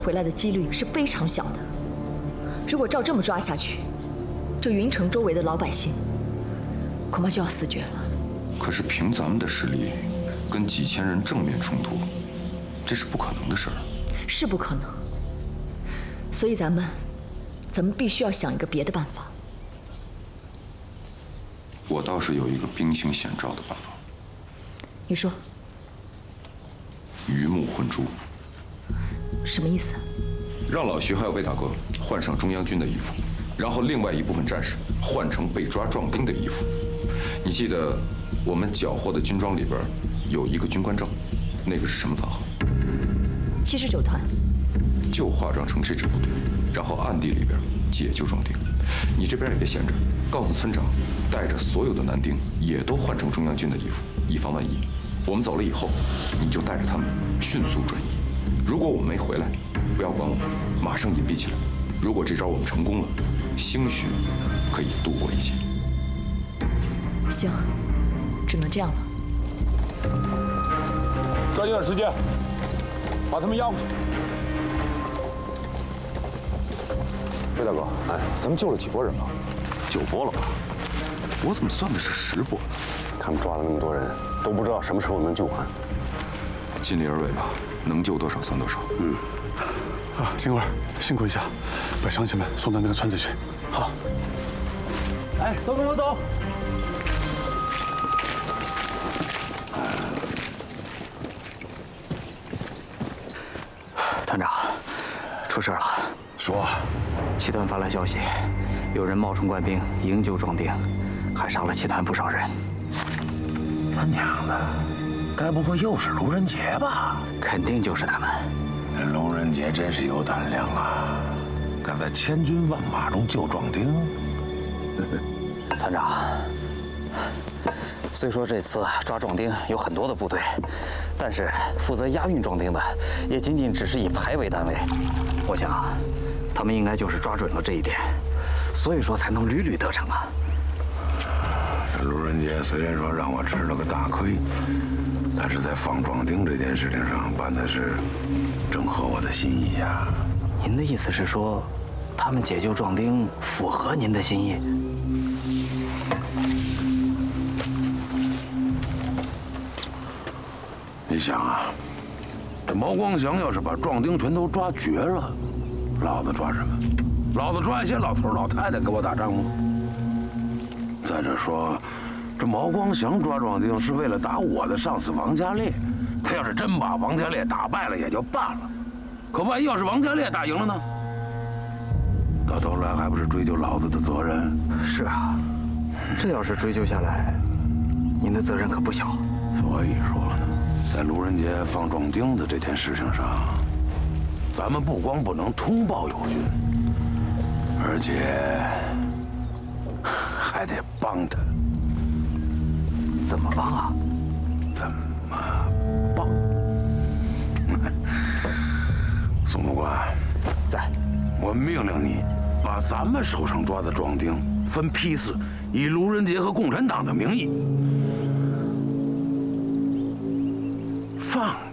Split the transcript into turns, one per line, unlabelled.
回来的几率是非常小的。如果照这么抓下去，这云城周围的老百姓恐怕就要死绝了。
可是凭咱们的实力，跟几千人正面冲突，这是不可能的事儿。
是不可能。所以咱们必须要想一个别的办法。
我倒是有一个兵行险招的办法。
你说。
鱼目混珠。
什么意思？
让老徐还有魏大哥换上中央军的衣服，然后另外一部分战士换成被抓壮丁的衣服。你记得我们缴获的军装里边有一个军官证，那个是什么番号
？79团。
就化妆成这支部队，然后暗地里边解救壮丁。你这边也别闲着，告诉村长，带着所有的男丁也都换成中央军的衣服，以防万一。我们走了以后，你就带着他们迅速转移。如果我们没回来，不要管我们，马上隐蔽起来。如果这招我们成功了，兴许可以度过一劫。
行，只能这样了。
抓紧点时间，把他们押过去。
魏大哥，哎，咱们救了几拨人了
？9拨了吧？我怎么算的是10拨呢？
他们抓了那么多人，都不知道什么时候能救完。
尽力而为吧，能救多少算多少。
啊，星官，辛苦一下，把乡亲们送到那个村子去。好。
哎，都跟我走。
团长，出事了。
说。
七团发来消息，有人冒充官兵营救壮丁，还杀了七团不少人。
他娘的，该不会又是卢仁杰吧？
肯定就是他们。
这卢仁杰真是有胆量啊，敢在千军万马中救壮丁。
团长，虽说这次抓壮丁有很多的部队，但是负责押运壮丁的也仅仅只是以排为单位。我想啊，他们应该就是抓准了这一点，所以说才能屡屡得逞啊。
这卢仁杰虽然说让我吃了个大亏，但是在放壮丁这件事情上办的是正合我的心意呀。
您的意思是说，他们解救壮丁符合您的心意？
你想啊，这毛光祥要是把壮丁全都抓绝了，老子抓什么？老子抓一些老头老太太给我打仗吗？再者说，这毛光祥抓壮丁是为了打我的上司王家烈，他要是真把王家烈打败了也就罢了，可万一要是王家烈打赢了呢？到头来还不是追究老子的责任？
是啊，这要是追究下来，您的责任可不小。
所以说呢，在卢仁杰放壮丁的这件事情上，咱们不光不能通报友军，而且还得帮他。
怎么帮啊？
怎么帮？宋副官，
在。
我命令你，把咱们手上抓的壮丁分批次，以卢仁杰和共产党的名义放